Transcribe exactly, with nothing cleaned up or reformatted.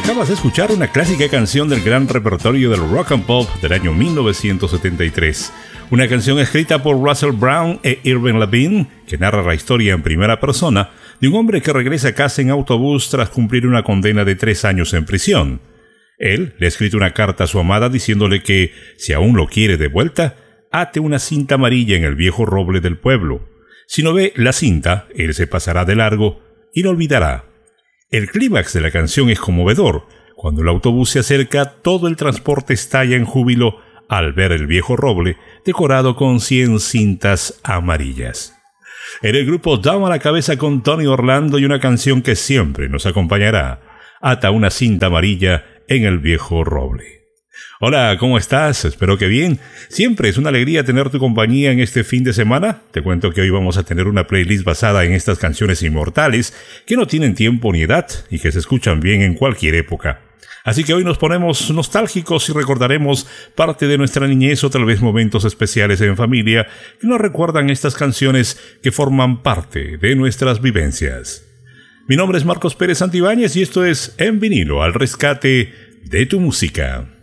Acabas de escuchar una clásica canción del gran repertorio del rock and pop del año mil novecientos setenta y tres. Una canción escrita por Russell Brown e Irving Levine, que narra la historia en primera persona de un hombre que regresa a casa en autobús tras cumplir una condena de tres años en prisión. Él le ha escrito una carta a su amada diciéndole que, si aún lo quiere de vuelta, ate una cinta amarilla en el viejo roble del pueblo. Si no ve la cinta, él se pasará de largo y lo olvidará. El clímax de la canción es conmovedor. Cuando el autobús se acerca, todo el transporte estalla en júbilo al ver el viejo roble decorado con cien cintas amarillas. En el grupo Down a la Cabeza con Tony Orlando y una canción que siempre nos acompañará: Ata una cinta amarilla en el viejo roble. Hola, ¿cómo estás? Espero que bien. Siempre es una alegría tener tu compañía en este fin de semana. Te cuento que hoy vamos a tener una playlist basada en estas canciones inmortales que no tienen tiempo ni edad y que se escuchan bien en cualquier época. Así que hoy nos ponemos nostálgicos y recordaremos parte de nuestra niñez o tal vez momentos especiales en familia que nos recuerdan estas canciones que forman parte de nuestras vivencias. Mi nombre es Marcos Pérez Santibáñez y esto es En Vinilo, al rescate de tu música.